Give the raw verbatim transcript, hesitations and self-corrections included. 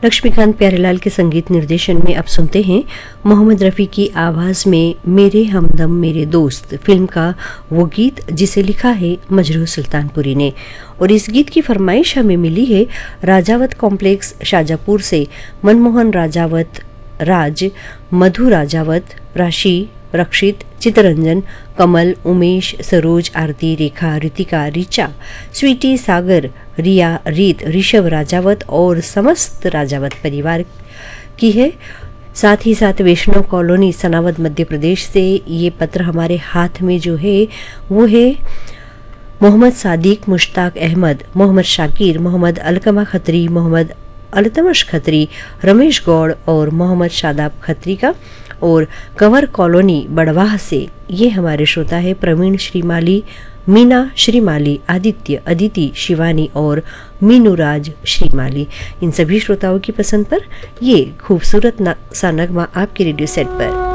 लक्ष्मीकांत प्यारेलाल के संगीत निर्देशन में अब सुनते हैं मोहम्मद रफ़ी की आवाज़ में मेरे हमदम मेरे दोस्त फिल्म का वो गीत जिसे लिखा है मजरूह सुल्तानपुरी ने। और इस गीत की फरमाइश हमें मिली है राजावत कॉम्प्लेक्स शाजापुर से। मनमोहन राजावत, राज, मधु राजावत, राशि, रक्षित, चितरंजन, कमल, उमेश, सरोज, आरती, रेखा, रितिका, रिचा, स्वीटी, सागर, रिया, रीत, ऋषभ राजावत और समस्त राजावत परिवार की है। साथ ही साथ वैष्णव कॉलोनी सनावद मध्य प्रदेश से ये पत्र हमारे हाथ में जो है वो है मोहम्मद सादिक, मुश्ताक अहमद, मोहम्मद शाकिर, मोहम्मद अलकमा खत्री, मोहम्मद अलतमश खत्री, रमेश गौड़ और मोहम्मद शादाब खत्री का। और कंवर कॉलोनी बड़वाह से ये हमारे श्रोता है प्रवीण श्रीमाली, मीना श्रीमाली, आदित्य, अदिति, शिवानी और मीनूराज श्रीमाली। इन सभी श्रोताओं की पसंद पर ये खूबसूरत सा नगमा आपके रेडियो सेट पर।